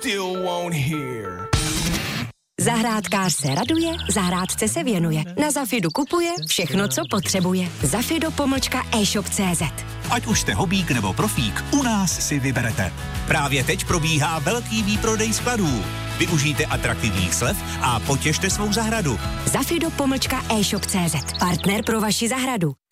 still won't hear. Zahrádkář se raduje, zahrádce se věnuje. Na Zafidu kupuje všechno, co potřebuje. Zafido-e-shop.cz. Ať už jste hobík nebo profík, u nás si vyberete. Právě teď probíhá velký výprodej skladů. Využijte atraktivních slev a potěšte svou zahradu. Zafido-e-shop.cz. Partner pro vaši zahradu.